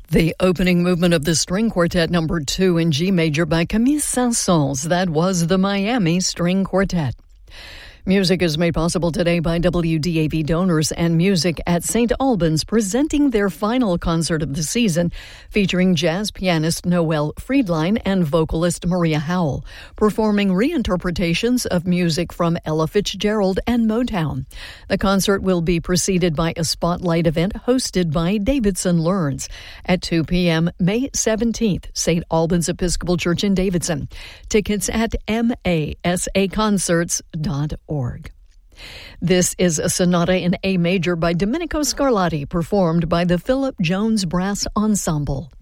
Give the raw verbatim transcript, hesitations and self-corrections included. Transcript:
The opening movement of the String Quartet number two in G major by Camille Saint-Saëns. That was the Miami String Quartet. Music is made possible today by W D A V donors and Music at Saint Albans presenting their final concert of the season featuring jazz pianist Noel Friedline and vocalist Maria Howell, performing reinterpretations of music from Ella Fitzgerald and Motown. The concert will be preceded by a spotlight event hosted by Davidson Learns at two p.m. May seventeenth, Saint Albans Episcopal Church in Davidson. Tickets at masaconcerts dot org. This is a sonata in A major by Domenico Scarlatti, performed by the Philip Jones Brass Ensemble.